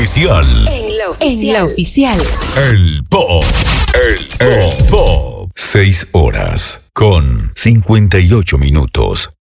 oficial. En la oficial. El Pop. El Pop. 6 horas con 58 minutos.